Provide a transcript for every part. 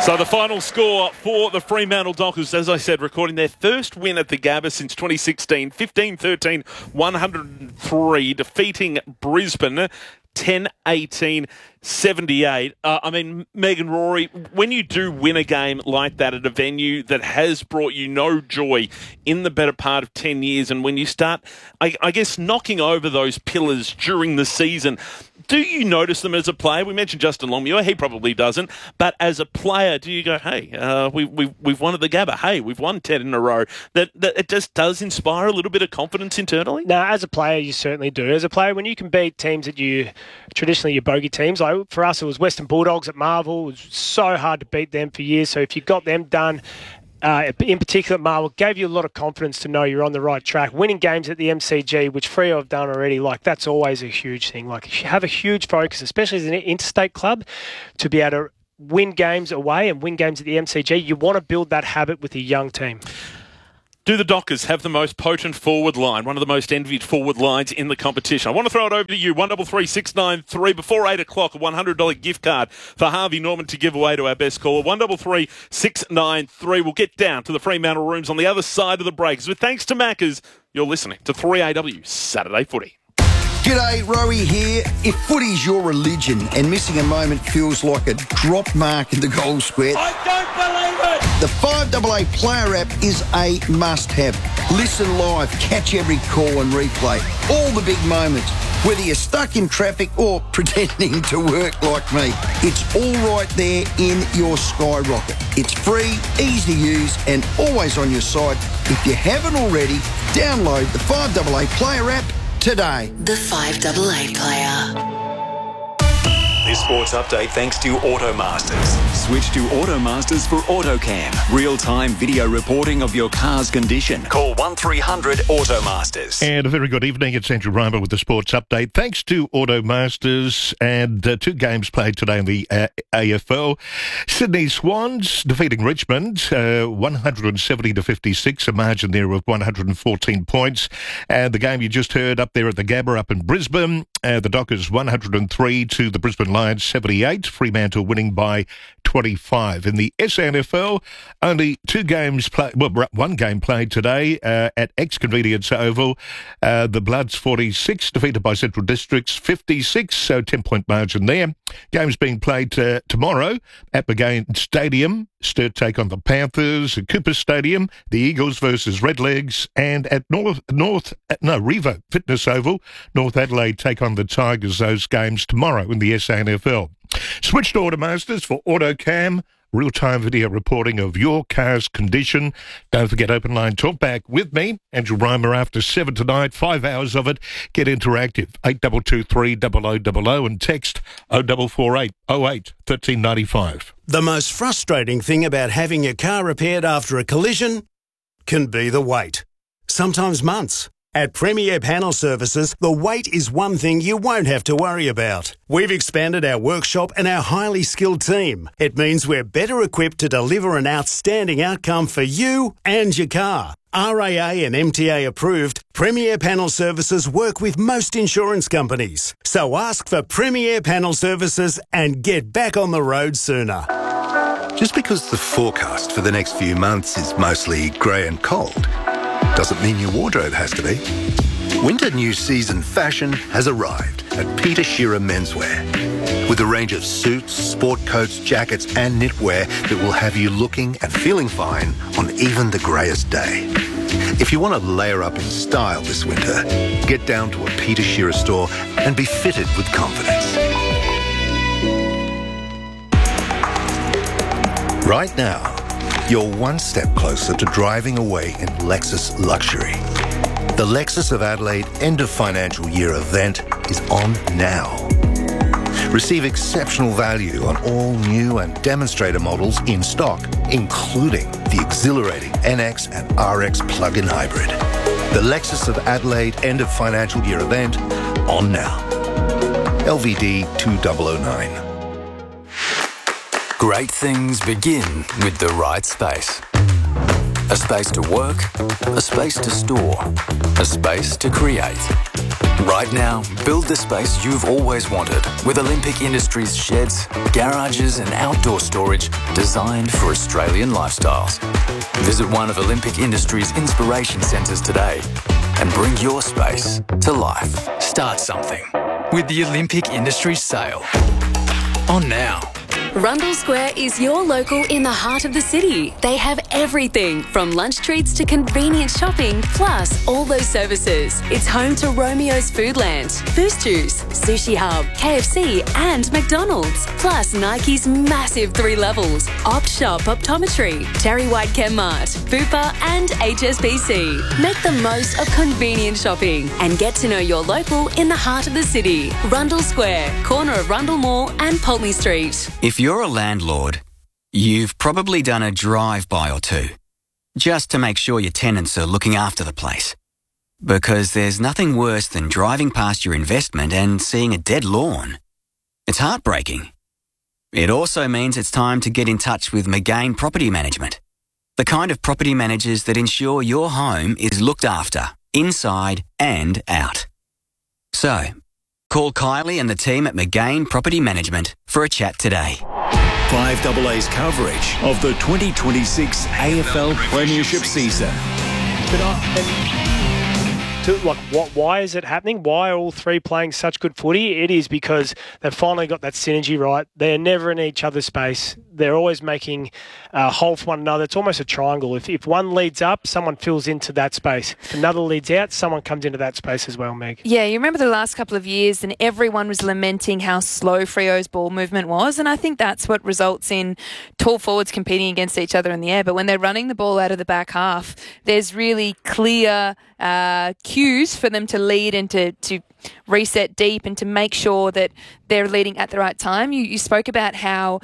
So the final score for the Fremantle Dockers, as I said, recording their first win at the Gabba since 2016, 15-13, 103, defeating Brisbane 10-18. 78. Megan, Rory, when you do win a game like that at a venue that has brought you no joy in the better part of 10 years, and when you start, I guess, knocking over those pillars during the season, do you notice them as a player? We mentioned Justin Longmuir. He probably doesn't. But as a player, do you go, hey, we've won at the Gabba. Hey, we've won 10 in a row. That it just does inspire a little bit of confidence internally? No, as a player, you certainly do. As a player, when you can beat teams that you traditionally your bogey teams, like for us, it was Western Bulldogs at Marvel. It was so hard to beat them for years. So if you got them done, in particular, Marvel gave you a lot of confidence to know you're on the right track. Winning games at the MCG, which Freo have done already, that's always a huge thing. If you have a huge focus, especially as an interstate club, to be able to win games away and win games at the MCG, you want to build that habit with a young team. Do the Dockers have the most potent forward line, one of the most envied forward lines in the competition? I want to throw it over to you, 133693. Before 8 o'clock, a $100 gift card for Harvey Norman to give away to our best caller, 133693. We'll get down to the Fremantle rooms on the other side of the breaks. With thanks to Maccas, you're listening to 3AW Saturday Footy. G'day, Rowie here. If footy's your religion and missing a moment feels like a drop mark in the goal square, I don't believe it! The 5AA Player app is a must-have. Listen live, catch every call and replay. All the big moments, whether you're stuck in traffic or pretending to work like me. It's all right there in your skyrocket. It's free, easy to use and always on your side. If you haven't already, download the 5AA Player app today. The 5AA Player. This sports update thanks to Automasters. Switch to Automasters for AutoCam. Real-time video reporting of your car's condition. Call 1300 Automasters. And a very good evening. It's Andrew Reimer with the sports update. Thanks to Automasters and two games played today in the AFL. Sydney Swans defeating Richmond 170-56, a margin there of 114 points. And the game you just heard up there at the Gabba up in Brisbane, the Dockers 103 to the Brisbane Lions 78, Fremantle winning by 25. In the SANFL, only one game played today at Ex-Convenience Oval. The Bloods 46, defeated by Central Districts 56, so 10-point margin there. Games being played tomorrow at McGain Stadium. Sturt take on the Panthers, at Cooper Stadium, the Eagles versus Redlegs, and at Revo Fitness Oval, North Adelaide take on the Tigers. Those games tomorrow in the SANFL. Switch to Automasters for AutoCam, real-time video reporting of your car's condition. Don't forget Open Line Talkback with me, Andrew Reimer, after 7 tonight, 5 hours of it. Get interactive, 8223 0000 and text 0448 08 1395. The most frustrating thing about having your car repaired after a collision can be the wait. Sometimes months. At Premier Panel Services, the wait is one thing you won't have to worry about. We've expanded our workshop and our highly skilled team. It means we're better equipped to deliver an outstanding outcome for you and your car. RAA and MTA approved, Premier Panel Services work with most insurance companies. So ask for Premier Panel Services and get back on the road sooner. Just because the forecast for the next few months is mostly grey and cold doesn't mean your wardrobe has to be. Winter new season fashion has arrived at Peter Shearer Menswear. With a range of suits, sport coats, jackets and knitwear that will have you looking and feeling fine on even the greyest day. If you want to layer up in style this winter, get down to a Peter Shearer store and be fitted with confidence. Right now, you're one step closer to driving away in Lexus luxury. The Lexus of Adelaide end of financial year event is on now. Receive exceptional value on all new and demonstrator models in stock, including the exhilarating NX and RX plug-in hybrid. The Lexus of Adelaide end of financial year event on now. LVD 2009. Great things begin with the right space. A space to work, a space to store, a space to create. Right now, build the space you've always wanted with Olympic Industries sheds, garages and outdoor storage designed for Australian lifestyles. Visit one of Olympic Industries' inspiration centres today and bring your space to life. Start something with the Olympic Industries sale. On now. Rundle Square is your local in the heart of the city. They have everything from lunch treats to convenient shopping, plus all those services. It's home to Romeo's Foodland, Boost Juice, Sushi Hub, KFC and McDonald's. Plus Nike's massive 3 levels, Opt Shop Optometry, Terry White Chemmart, Bupa and HSBC. Make the most of convenient shopping and get to know your local in the heart of the city. Rundle Square, corner of Rundle Mall and Pulteney Street. If you're a landlord, you've probably done a drive-by or two, just to make sure your tenants are looking after the place. Because there's nothing worse than driving past your investment and seeing a dead lawn. It's heartbreaking. It also means it's time to get in touch with McGain Property Management, the kind of property managers that ensure your home is looked after, inside and out. So, call Kylie and the team at McGain Property Management for a chat today. 5AA's coverage of the 2026 AFL Premiership season. Why is it happening? Why are all 3 playing such good footy? It is because they've finally got that synergy right. They're never in each other's space. They're always making a hole for one another. It's almost a triangle. If one leads up, someone fills into that space. If another leads out, someone comes into that space as well, Meg. Yeah, you remember the last couple of years and everyone was lamenting how slow Freo's ball movement was, and I think that's what results in tall forwards competing against each other in the air. But when they're running the ball out of the back half, there's really clear cues for them to lead and to reset deep and to make sure that they're leading at the right time. You spoke about how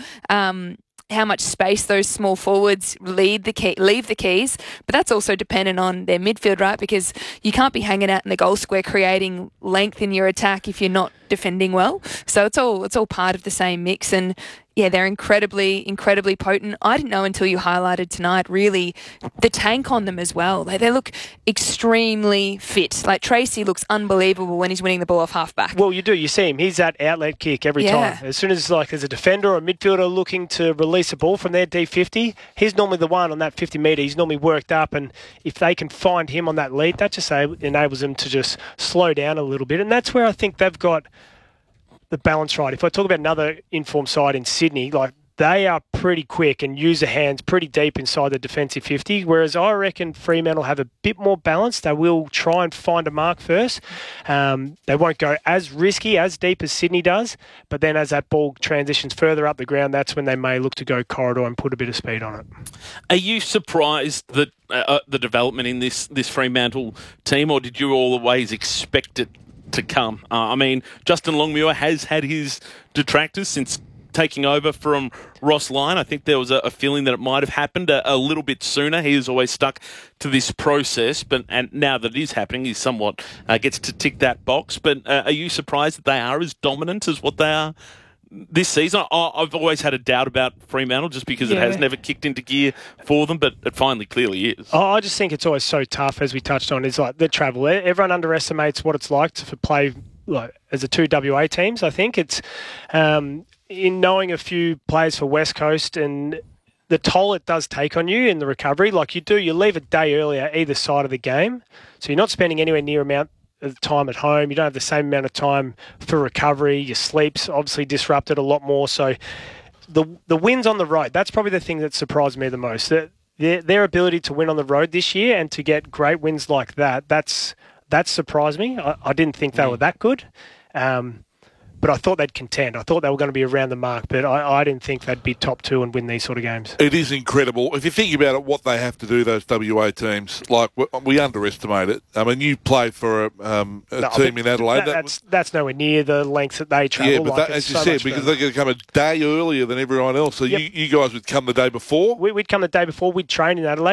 much space those small forwards leave the keys, but that's also dependent on their midfield, right? Because you can't be hanging out in the goal square creating length in your attack if you're not defending well. So it's all part of the same mix, and yeah, they're incredibly potent. I didn't know until you highlighted tonight, really, the tank on them as well. They look extremely fit. Like, Tracy looks unbelievable when he's winning the ball off half-back. Well, you do. You see him. He's that outlet kick every time. As soon as, there's a defender or a midfielder looking to release a ball from their D50, he's normally the one on that 50 metre. He's normally worked up, and if they can find him on that lead, that just enables them to just slow down a little bit. And that's where I think they've got the balance right. If I talk about another informed side in Sydney, they are pretty quick and use their hands pretty deep inside the defensive 50, whereas I reckon Fremantle have a bit more balance. They will try and find a mark first. They won't go as risky, as deep as Sydney does, but then as that ball transitions further up the ground, that's when they may look to go corridor and put a bit of speed on it. Are you surprised that the development in this Fremantle team, or did you always expect it to come? Justin Longmuir has had his detractors since taking over from Ross Lyon. I think there was a feeling that it might have happened a little bit sooner. He has always stuck to this process, and now that it is happening, he somewhat gets to tick that box. But are you surprised that they are as dominant as what they are this season? I've always had a doubt about Fremantle just because it has never kicked into gear for them, but it finally clearly is. I just think it's always so tough, as we touched on, is the travel. Everyone underestimates what it's like to play as the 2 WA teams. I think it's in knowing a few players for West Coast and the toll it does take on you in the recovery. You leave a day earlier either side of the game, so you're not spending anywhere near amount of time at home. You don't have the same amount of time for recovery. Your sleep's obviously disrupted a lot more. So the wins on the road, that's probably the thing that surprised me the most. Their ability to win on the road this year and to get great wins like that surprised me. I didn't think they were that good. But I thought they'd contend. I thought they were going to be around the mark, but I didn't think they'd be top 2 and win these sort of games. It is incredible. If you think about it, what they have to do, those WA teams, we underestimate it. You played for a team in Adelaide. That's nowhere near the length that they travel. Yeah, but as you said, because they're going to come a day earlier than everyone else, so you guys would come the day before? We'd come the day before. We'd train in Adelaide, but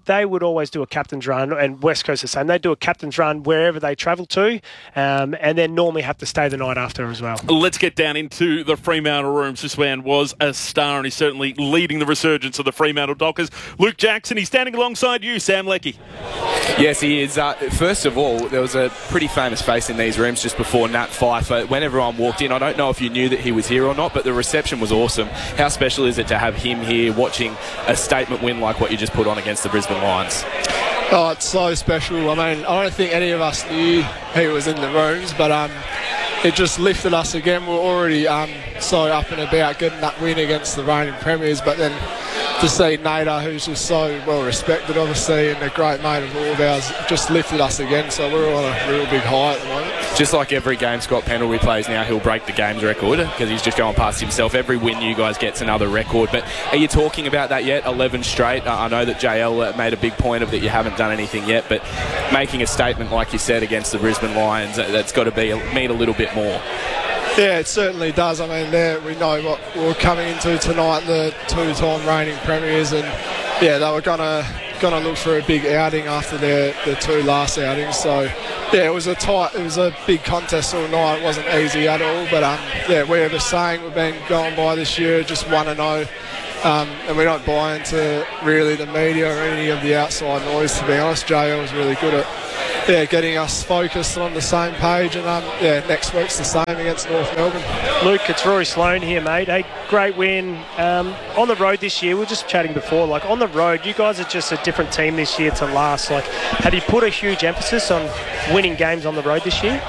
they would always do a captain's run, and West Coast the same. They do a captain's run wherever they travel to, and then normally have to stay the night after as well. Let's get down into the Fremantle rooms. This man was a star, and he's certainly leading the resurgence of the Fremantle Dockers. Luke Jackson, he's standing alongside you, Sam Leckie. Yes, he is. First of all, there was a pretty famous face in these rooms just before Nat Pfeiffer. When everyone walked in, I don't know if you knew that he was here or not, but the reception was awesome. How special is it to have him here watching a statement win like what you just put on against the Brisbane Lions? Oh, it's so special. I mean, I don't think any of us knew he was in the rooms, but it just lifted us again. We're already so up and about getting that win against the reigning premiers, but then to see Nader, who's just so well respected, obviously, and a great mate of all of ours, just lifted us again. So we're on a real big high at the moment. Just like every game Scott Pendlebury plays now, he'll break the game's record because he's just going past himself. Every win you guys get's another record. But are you talking about that yet? 11 straight. I know that JL made a big point of that you haven't done anything yet, but making a statement like you said against the Brisbane Lions, that's got to mean a little bit more. Yeah, it certainly does. I mean, we know what we're coming into tonight, the two-time reigning premiers, and yeah, they were gonna look for a big outing after their two last outings. So yeah, it was a big contest all night. It wasn't easy at all, but yeah, we're the same. We've been going by this year, just 1-0. And we don't buy into really the media or any of the outside noise, to be honest. JL was really good at getting us focused on the same page, and next week's the same against North Melbourne. Luke, it's Rory Sloane here, mate. Hey, great win on the road this year. We were just chatting before, like on the road, you guys are just a different team this year to last. Like, have you put a huge emphasis on winning games on the road this year?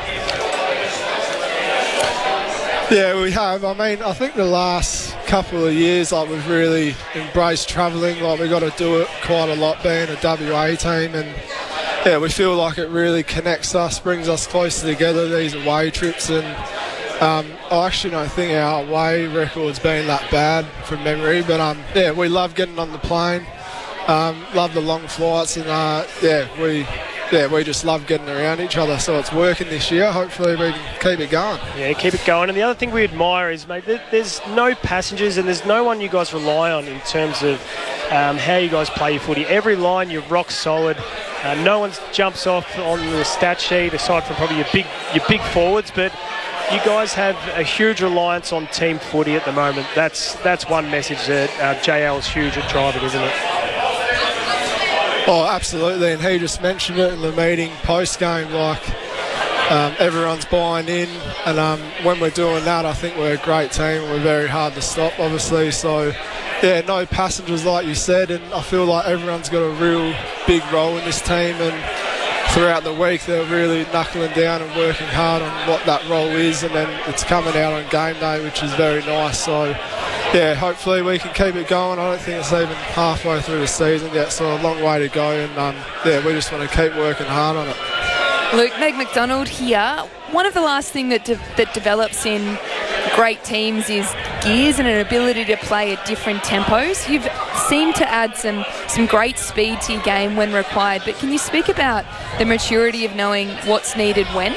Yeah, we have. I mean, I think the last couple of years, like, we've really embraced travelling. Like, we've got to do it quite a lot, being a WA team, and yeah, we feel like it really connects us, brings us closer together, these away trips. And I actually don't think our away record's been that bad from memory, but yeah, we love getting on the plane, love the long flights, and we just love getting around each other. So it's working this year. Hopefully we can keep it going. Yeah, keep it going. And the other thing we admire is, mate, there's no passengers and there's no one you guys rely on in terms of how you guys play your footy. Every line, you're rock solid. No one jumps off on the stat sheet aside from probably your big forwards, but you guys have a huge reliance on team footy at the moment. That's one message that JL is huge at driving, isn't it? Oh, absolutely, and he just mentioned it in the meeting post-game, like everyone's buying in, and when we're doing that, I think we're a great team. We're very hard to stop, obviously, so yeah, no passengers like you said, and I feel like everyone's got a real big role in this team, and throughout the week they're really knuckling down and working hard on what that role is, and then it's coming out on game day, which is very nice. So yeah, hopefully we can keep it going. I don't think it's even halfway through the season yet, so a long way to go, and yeah, we just want to keep working hard on it. Luke, Meg McDonald here. One of the last things that develops in great teams is gears and an ability to play at different tempos. You've seemed to add some great speed to your game when required, but can you speak about the maturity of knowing what's needed when?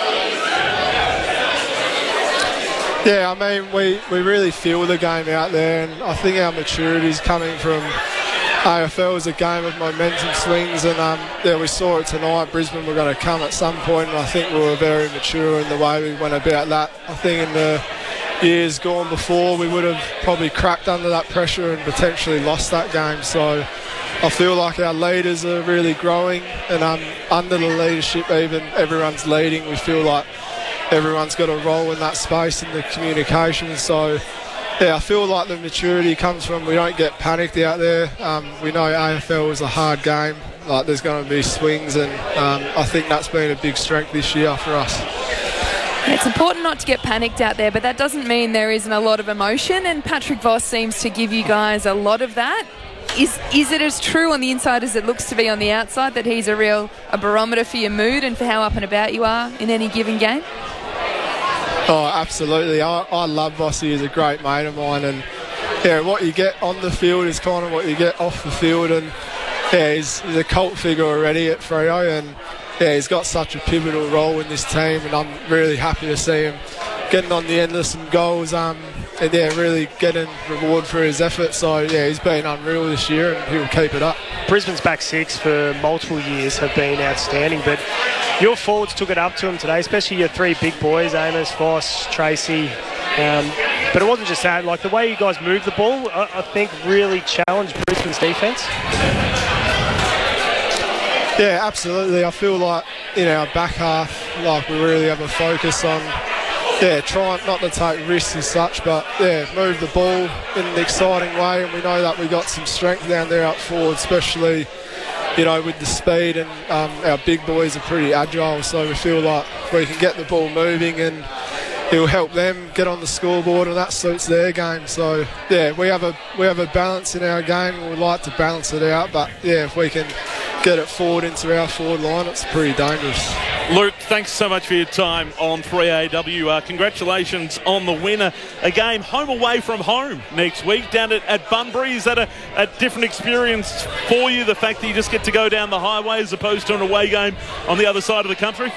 Yeah, I mean, we really feel the game out there, and I think our maturity is coming from AFL as a game of momentum swings, and yeah, we saw it tonight. Brisbane were going to come at some point, and I think we were very mature in the way we went about that. I think in the years gone before, we would have probably cracked under that pressure and potentially lost that game. So I feel like our leaders are really growing, and under the leadership, even everyone's leading. We feel like everyone's got a role in that space and the communication. So yeah, I feel like the maturity comes from we don't get panicked out there. We know AFL is a hard game. Like, there's going to be swings, and I think that's been a big strength this year for us. It's important not to get panicked out there, but that doesn't mean there isn't a lot of emotion, and Patrick Voss seems to give you guys a lot of that. Is it as true on the inside as it looks to be on the outside, that he's a barometer for your mood and for how up and about you are in any given game? Oh, absolutely. I love Vossi. He's a great mate of mine, and yeah, what you get on the field is kind of what you get off the field, and yeah, he's a cult figure already at Freo, and yeah, he's got such a pivotal role in this team, and I'm really happy to see him getting on the end of some goals. really getting reward for his effort. So yeah, he's been unreal this year, and he'll keep it up. Brisbane's back six for multiple years have been outstanding, but your forwards took it up to him today, especially your three big boys, Amos, Voss, Tracy. But it wasn't just that. Like, the way you guys moved the ball, I think really challenged Brisbane's defence. Yeah, absolutely. I feel like in our back half, like, we really have a focus on, trying not to take risks as such, but move the ball in an exciting way. And we know that we got some strength down there up forward, especially, with the speed, and our big boys are pretty agile, so we feel like we can get the ball moving and it'll help them get on the scoreboard, and that suits their game. So we have a balance in our game. We'd like to balance it out, but if we can get it forward into our forward line, it's pretty dangerous. Luke, thanks so much for your time on 3AW. Congratulations on the winner. A game home away from home next week down at Bunbury. Is that a different experience for you, the fact that you just get to go down the highway as opposed to an away game on the other side of the country?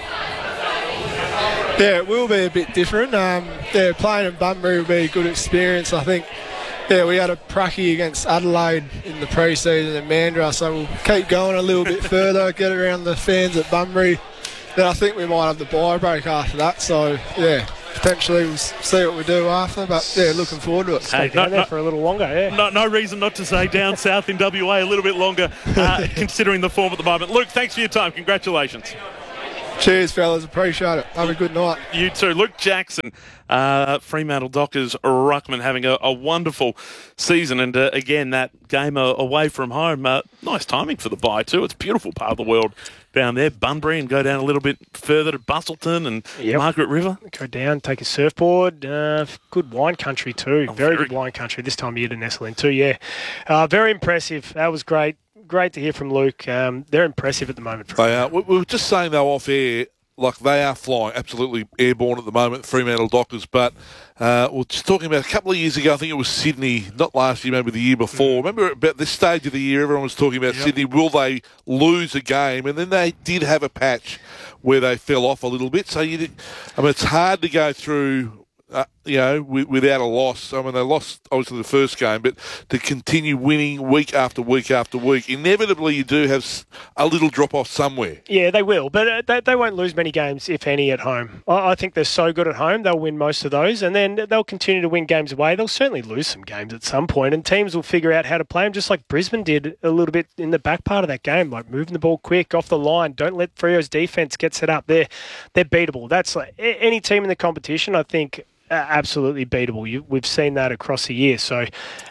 Yeah, it will be a bit different. Playing in Bunbury will be a good experience. I think, we had a pracky against Adelaide in the pre-season in Mandurah, so we'll keep going a little bit further, get around the fans at Bunbury. Then I think we might have the bye break after that, so potentially we'll see what we do after, but looking forward to it. Stay down there for a little longer, No reason not to stay down south in WA a little bit longer, considering the form at the moment. Luke, thanks for your time. Congratulations. Cheers, fellas. Appreciate it. Have a good night. You too. Luke Jackson, Fremantle Dockers ruckman, having a wonderful season. And again, that game away from home, nice timing for the bye too. It's a beautiful part of the world down there, Bunbury, and go down a little bit further to Bustleton and Margaret River. Go down, take a surfboard. Good wine country too. Very good wine country this time of year to nestle in too, very impressive. That was great. Great to hear from Luke. They're impressive at the moment. They are. We were just saying, though, off air, like, they are flying absolutely airborne at the moment, Fremantle Dockers. But we're just talking about a couple of years ago, I think it was Sydney, not last year, maybe the year before. Remember, about this stage of the year, everyone was talking about Sydney, will they lose a game? And then they did have a patch where they fell off a little bit. So, it's hard to go through... without a loss. I mean, they lost, obviously, the first game, but to continue winning week after week after week, inevitably you do have a little drop-off somewhere. Yeah, they will, but they won't lose many games, if any, at home. I think they're so good at home, they'll win most of those, and then they'll continue to win games away. They'll certainly lose some games at some point, and teams will figure out how to play them, just like Brisbane did a little bit in the back part of that game, like moving the ball quick, off the line. Don't let Freo's defence get set up. They're beatable. That's like any team in the competition, I think, absolutely beatable. We've seen that across the year. So,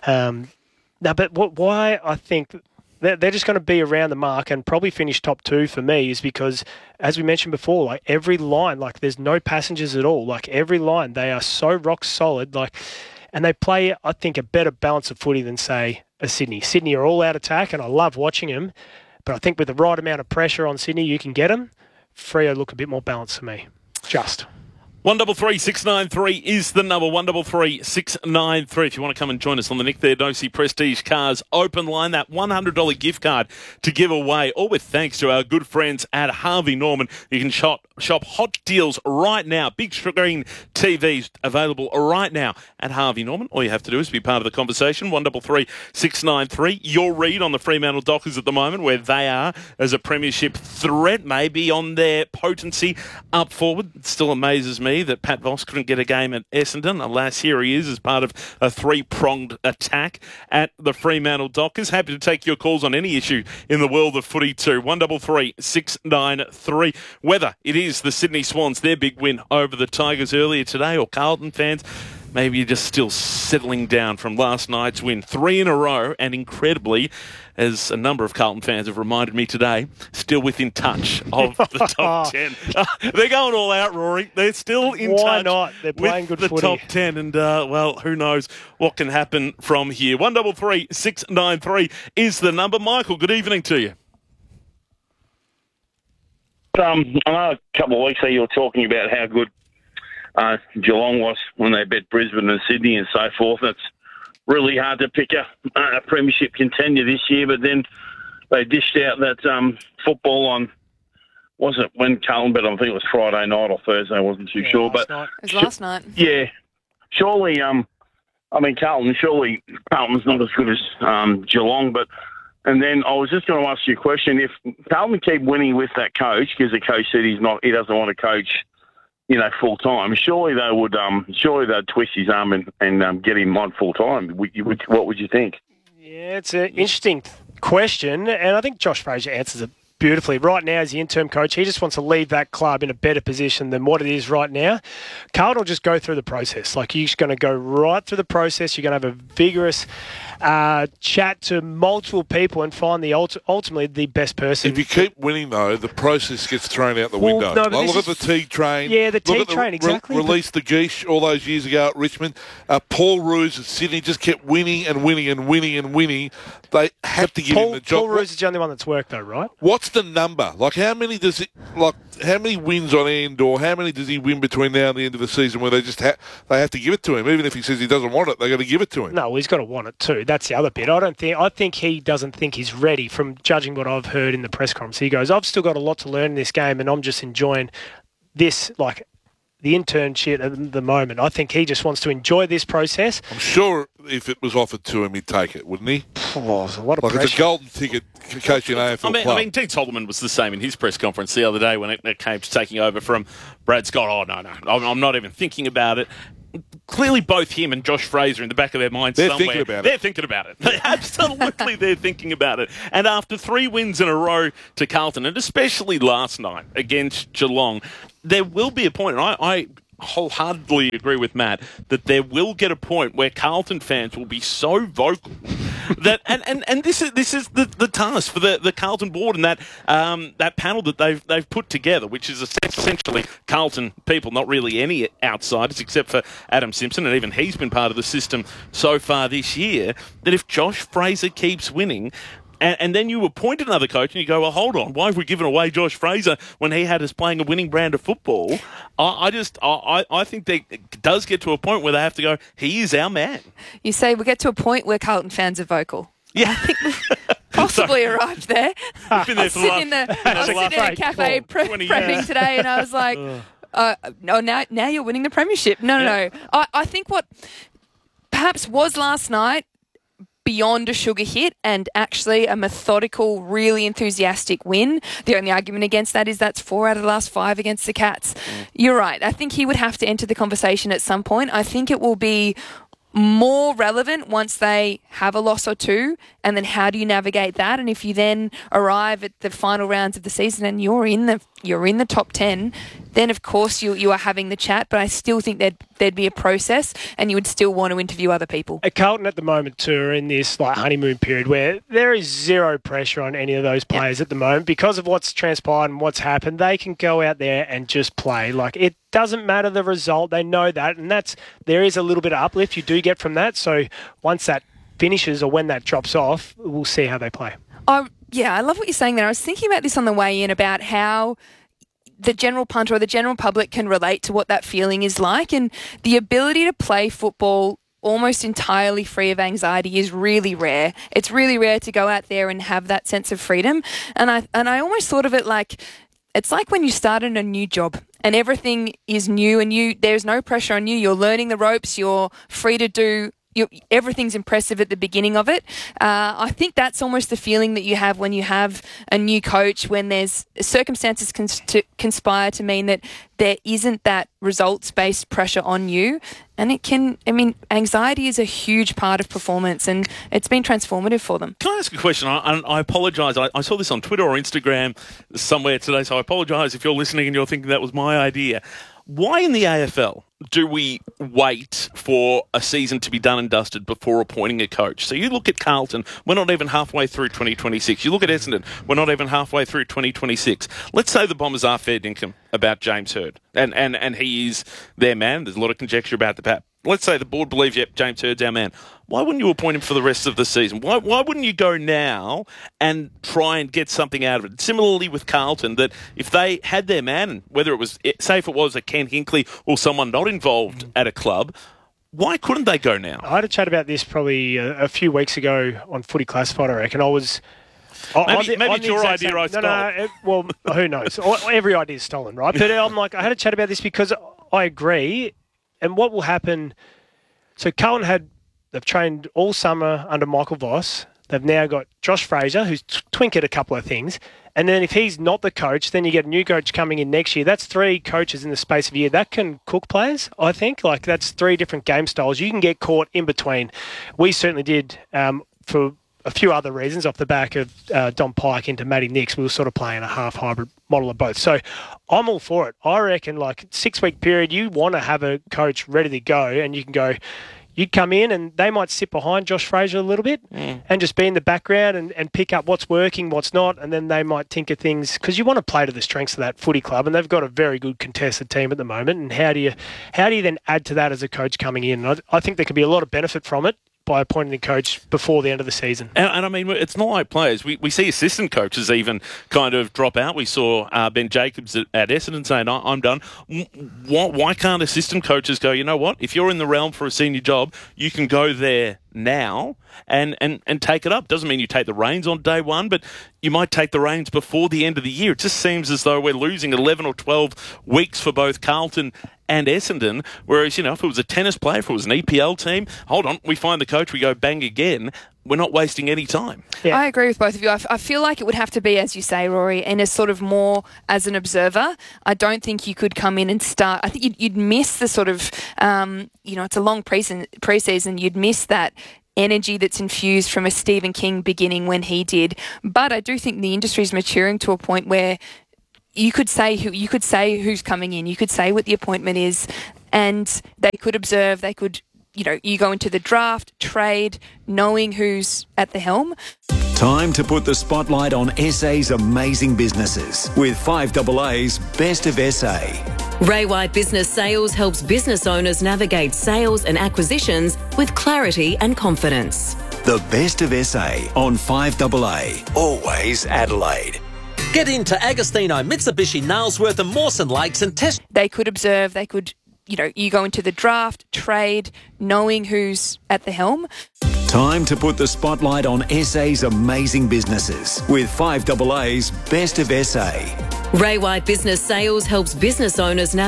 why I think they're just going to be around the mark and probably finish top two for me is because, as we mentioned before, like every line, like there's no passengers at all. Like every line, they are so rock solid. Like, and they play, I think, a better balance of footy than, say, a Sydney. Sydney are all out attack, and I love watching them. But I think with the right amount of pressure on Sydney, you can get them. Freo look a bit more balanced for me. Just. 133693 is the number, 133693. If you want to come and join us on the Nick Theodosi Prestige Cars open line, that $100 gift card to give away, all with thanks to our good friends at Harvey Norman. You can shop hot deals right now. Big screen TVs available right now at Harvey Norman. All you have to do is be part of the conversation. 133693. Your read on the Fremantle Dockers at the moment, where they are as a premiership threat, maybe on their potency up forward. It still amazes me that Pat Voss couldn't get a game at Essendon. Alas, here he is as part of a three-pronged attack at the Fremantle Dockers. Happy to take your calls on any issue in the world of footy too. 133693. Whether it is the Sydney Swans, their big win over the Tigers earlier today, or Carlton fans, maybe you're just still settling down from last night's win. 3 in a row, and incredibly, as a number of Carlton fans have reminded me today, still within touch of the top 10. They're going all out, Rory. They're still in touch. Why not? They're playing good footy. The top 10, and, who knows what can happen from here. 133693 is the number. Michael, good evening to you. I know a couple of weeks ago you were talking about how good Geelong was when they bet Brisbane and Sydney and so forth. It's really hard to pick a premiership contender this year, but then they dished out that football on, was it when Carlton bet? I think it was Friday night or Thursday, I wasn't too sure. But it was last night. Yeah. Surely I mean, surely Carlton's not as good as Geelong, but... And then I was just going to ask you a question. If Carlton keep winning with that coach, because the coach said he doesn't want to coach, full time, surely they would, they'd twist his arm and get him on full time. What would you think? Yeah, it's an interesting question, and I think Josh Fraser answers it beautifully. Right now, as the interim coach, he just wants to leave that club in a better position than what it is right now. Carlton will just go through the process. Like, you're just going to go right through the process. You're going to have a vigorous chat to multiple people and find ultimately the best person. If you keep winning, though, the process gets thrown out the window. No, look at the Teague train. Yeah, the Teague train, exactly. Released the Geesh all those years ago at Richmond. Paul Roos at Sydney just kept winning and winning and winning and winning. They have to give him the job. Paul Roos is the only one that's worked, though, right? What's the number? Like, how many wins on end, or how many does he win between now and the end of the season where they just they have to give it to him? Even if he says he doesn't want it, they got to give it to him. No, well, he's got to want it too. That's the other bit. I think he doesn't think he's ready, from judging what I've heard in the press conference. He goes, I've still got a lot to learn in this game, and I'm just enjoying this, like the internship at the moment. I think he just wants to enjoy this process. I'm sure if it was offered to him, he'd take it, wouldn't he? Oh, it's a lot of pressure. It's a golden ticket coaching AFL club. I mean, Dean Solomon was the same in his press conference the other day when it came to taking over from Brad Scott. Oh, no, I'm not even thinking about it. Clearly, both him and Josh Fraser in the back of their minds they're somewhere. They're thinking about it. Absolutely, they're thinking about it. And after 3 wins in a row to Carlton, and especially last night against Geelong, there will be a point, and I wholeheartedly agree with Matt, that there will get a point where Carlton fans will be so vocal that and this is the task for the Carlton board and that panel that they've put together, which is essentially Carlton people, not really any outsiders except for Adam Simpson, and even he's been part of the system so far this year, that if Josh Fraser keeps winning, and then you appoint another coach and you go, well, hold on, why have we given away Josh Fraser when he had us playing a winning brand of football? I think that it does get to a point where they have to go, he is our man. You say we get to a point where Carlton fans are vocal. Yeah. I think we've possibly arrived there. I've been there for I was sitting in a cafe prepping today, and I was like, no, now you're winning the premiership. No. I think what perhaps was last night, beyond a sugar hit and actually a methodical, really enthusiastic win. The only argument against that is that's 4 out of the last 5 against the Cats. You're right. I think he would have to enter the conversation at some point. I think it will be more relevant once they have a loss or two, and then how do you navigate that? And if you then arrive at the final rounds of the season and you're in the top 10, then of course you are having the chat. But I still think there'd be a process, and you would still want to interview other people. At Carlton at the moment too are in this honeymoon period where there is zero pressure on any of those players at the moment because of what's transpired and what's happened. They can go out there and just play. Like, it doesn't matter the result. They know that, and there is a little bit of uplift you do get from that. So once that finishes or when that drops off, we'll see how they play. Yeah, I love what you're saying there. I was thinking about this on the way in about how the general punter or the general public can relate to what that feeling is like, and the ability to play football almost entirely free of anxiety is really rare. It's really rare to go out there and have that sense of freedom. And I almost thought of it like, it's like when you start in a new job and everything is new and there's no pressure on you. You're learning the ropes. You're free to do. Everything's impressive at the beginning of it. I think that's almost the feeling that you have when you have a new coach, when there's circumstances conspire to mean that there isn't that results-based pressure on you. And anxiety is a huge part of performance, and it's been transformative for them. Can I ask a question? I apologise. I saw this on Twitter or Instagram somewhere today, so I apologise if you're listening and you're thinking that was my idea. Why in the AFL do we wait for a season to be done and dusted before appointing a coach? So you look at Carlton, we're not even halfway through 2026. You look at Essendon, we're not even halfway through 2026. Let's say the Bombers are fair dinkum about James Hird, and he is their man. There's a lot of conjecture about the Let's say the board believes, yep, James Hird's our man. Why wouldn't you appoint him for the rest of the season? Why wouldn't you go now and try and get something out of it? Similarly with Carlton, that if they had their man, whether it was, say if it was a Ken Hinkley or someone not involved at a club, why couldn't they go now? I had a chat about this probably a few weeks ago on Footy Classified, I reckon. Maybe it's your idea I stole. Well, who knows? Every idea is stolen, right? But I had a chat about this because I agree. And what will happen... So Carlton had They've trained all summer under Michael Voss. They've now got Josh Fraser, who's twinkered a couple of things. And then if he's not the coach, then you get a new coach coming in next year. That's 3 coaches in the space of a year. That can cook players, I think. Like, that's 3 different game styles. You can get caught in between. We certainly did for a few other reasons off the back of Don Pike into Matty Nix. We were sort of playing a half-hybrid model of both. So I'm all for it. I reckon, like, 6-week period, you want to have a coach ready to go, and you can go... You'd come in and they might sit behind Josh Fraser a little bit and just be in the background and pick up what's working, what's not, and then they might tinker things because you want to play to the strengths of that footy club, and they've got a very good contested team at the moment. And how do you then add to that as a coach coming in? And I think there could be a lot of benefit from it by appointing the coach before the end of the season. And I mean, it's not like players. We see assistant coaches even kind of drop out. We saw Ben Jacobs at Essendon saying, I'm done. Why can't assistant coaches go, you know what, if you're in the realm for a senior job, you can go there now and take it up. Doesn't mean you take the reins on day one, but you might take the reins before the end of the year. It just seems as though we're losing 11 or 12 weeks for both Carlton and Essendon, whereas, you know, if it was a tennis player, if it was an EPL team, hold on, we find the coach, we go bang again. We're not wasting any time. Yeah. I agree with both of you. I feel like it would have to be, as you say, Rory, and as sort of more as an observer. I don't think you could come in and start. I think you'd miss the sort of, it's a long pre-season. You'd miss that energy that's infused from a Stephen King beginning when he did. But I do think the industry is maturing to a point where you could say who's coming in. You could say what the appointment is, and they could observe. They could, you go into the draft, trade, knowing who's at the helm. Time to put the spotlight on SA's amazing businesses with 5AA's Best of SA. Ray White Business Sales helps business owners navigate sales and acquisitions with clarity and confidence. The Best of SA on 5AA. Always Adelaide. Get into Agostino, Mitsubishi, Nailsworth and Mawson Lakes and test. They could observe, they could, you go into the draft, trade, knowing who's at the helm. Time to put the spotlight on SA's amazing businesses with 5AA's Best of SA. Ray White Business Sales helps business owners navigate